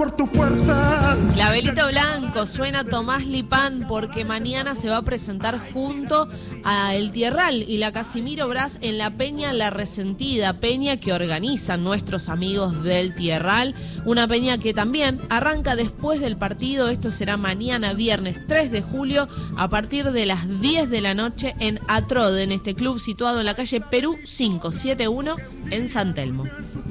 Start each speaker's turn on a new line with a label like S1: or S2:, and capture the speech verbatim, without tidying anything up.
S1: por tu puerta.
S2: Clavelito blanco, suena Tomás Lipán porque mañana se va a presentar junto a El Tierral y la Casimiro Brás en la Peña La Resentida, peña que organizan nuestros amigos del Tierral, una peña que también arranca después del partido. Esto será mañana viernes tres de julio a partir de las diez de la noche en Atrode, en este club situado en la calle Perú quinientos setenta y uno en San Telmo.